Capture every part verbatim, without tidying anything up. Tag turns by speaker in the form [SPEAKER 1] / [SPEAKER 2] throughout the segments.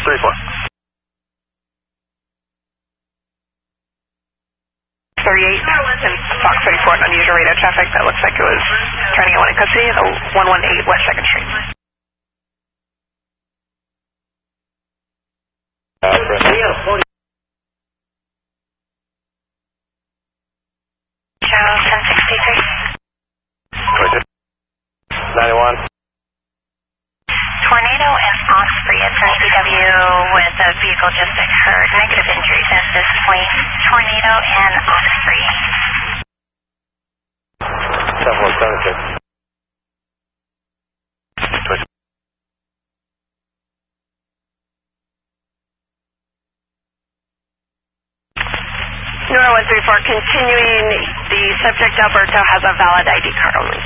[SPEAKER 1] three four.
[SPEAKER 2] thirty-eight and Fox thirty-four, unusual radar traffic that looks like it was trying to get one in custody at one one eight West second Street.
[SPEAKER 1] Uh,
[SPEAKER 2] Channel ten sixty-three.
[SPEAKER 1] ninety-one.
[SPEAKER 2] Tornado and Osprey at ten C W with a vehicle just occurred. Negative injuries at this point. Tornado and Osprey.
[SPEAKER 1] seven one seven six.
[SPEAKER 2] Nora one three four, continuing, the subject Alberto has a valid I D card only.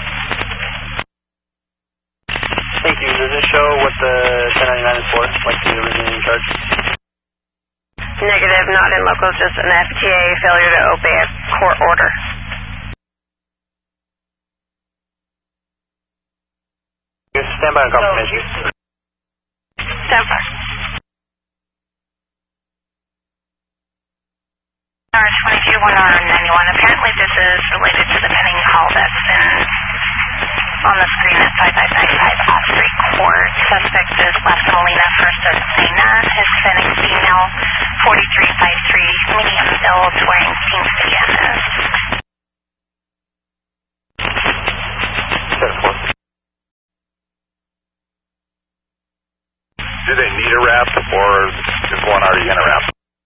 [SPEAKER 1] Thank you. Does this show what the ten ninety-nine is for, like the originating charge?
[SPEAKER 2] Negative, not in local, just an F T A failure to obey a court order.
[SPEAKER 1] Stand by on confirmation.
[SPEAKER 2] Stand by. R twenty-two, one R ninety-one. Apparently this is related to the pending call that's been on the screen at five five nine five Osprey Court. Suspect is Lasa Molina, first of Sena. Hispanic female, forty-three fifty-three, medium build, wearing pink pajamas.
[SPEAKER 1] seven four. Do they need a wrap, or is one already in a wrap?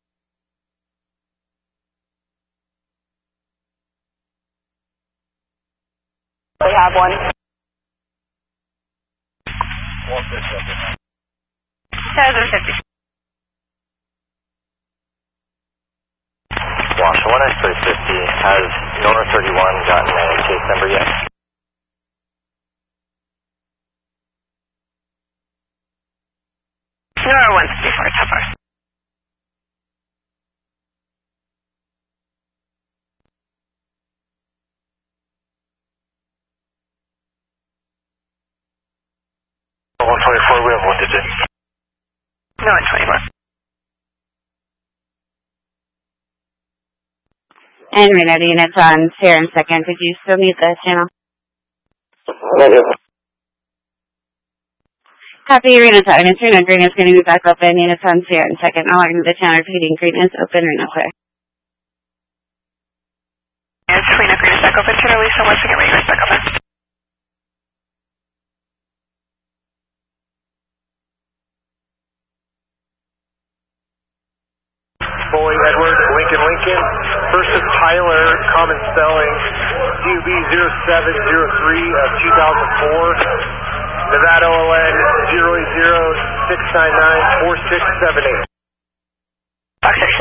[SPEAKER 2] We have one. seven fifty.
[SPEAKER 1] Wash one X three fifty. Has Nora thirty-one gotten a case number yet?
[SPEAKER 2] Nora one fifty-four, top bar.
[SPEAKER 1] one twenty-four, we have one digit.
[SPEAKER 2] No, one twenty-four.
[SPEAKER 3] And radar units on Sierra and second. Could you still mute the channel?
[SPEAKER 1] Negative.
[SPEAKER 3] Copy, units on. It's green. Green is going to be back open. Units on Sierra and second. Alarm the channel repeating. Green is open. Reno clear.
[SPEAKER 2] It's Reno, green is back open. Turn release on one second. Reno is back open.
[SPEAKER 1] Boy, Edward, Lincoln, Lincoln. First is Tyler, common spelling, D U B zero seven zero three of two thousand four. Nevada O L N zero zero six nine nine four six seven eight.